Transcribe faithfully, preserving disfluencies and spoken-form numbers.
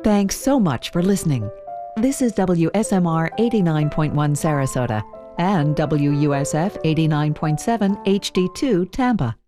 Thanks so much for listening. This is W S M R eighty-nine point one Sarasota and W U S F eighty-nine point seven H D two Tampa.